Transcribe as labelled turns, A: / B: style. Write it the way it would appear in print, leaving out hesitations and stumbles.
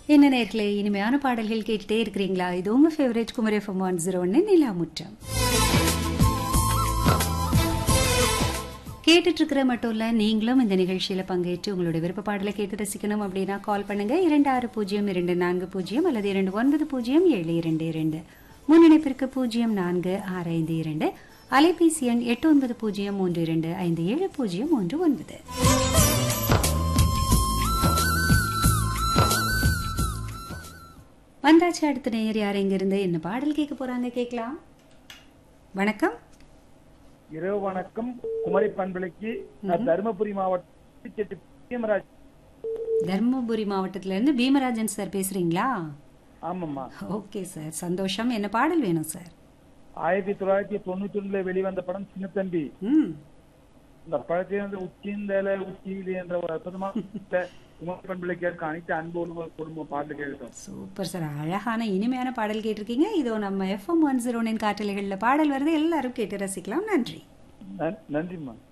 A: என்ன நேர்களே, இனிமையான பாடல்கள் கேட்டுட்டே இருக்கிறீங்களா? இது உங்க ஃபேவரட் குமரி எஃப்எம் 101 நிலாமுற்றம். கேட்டுட்டு இருக்கிற மட்டும் இல்ல, நீங்களும் இந்த நிகழ்ச்சியில பங்கேற்று உங்களுடைய விருப்ப பாடலை கேட்டு ரசிக்கணும் அப்படின்னா கால் பண்ணுங்க 260240 அல்லது 290722. முன்னிணைப்பிற்கு 0462, அலைபேசி எண் 8903257019. வந்தாச்சு அடுத்த நேயர். யார் எங்க இருந்து என்ன பாடல் கேட்க போறாங்க கேட்கலாம். வணக்கம்.
B: இரவு வணக்கம். குமரி பண்பலைக்கு தருமபுரி மாவட்டம் பீமராஜ்.
A: தர்மபுரி மாவட்டத்துல இருந்து பீமராஜன் சார் பேசுறீங்களா?
B: ஆமாம்மா.
A: ஓகே சார், சந்தோஷம். என்ன பாடல் வேணும் சார்?
B: 1991 வெளிவந்த படம் சின்னத்தம்பி. இந்த படத்தை வந்து உச்சிந்தல உச்சியிலே என்ற ஒரு அற்புதமான குமரி பண்பலைக்கு அனைத்து அன்பு குடும்பம் பாட்டு கேட்கும்.
A: சூப்பர் சார், அழகான இனிமையான பாடல் கேட்டிருக்கீங்க. இதோ நம்ம FM 101 காற்றலைகள்ல பாடல் வருது, எல்லாரும் கேட்டு ரசிக்கலாம். நன்றி.
B: நன்றிம்மா.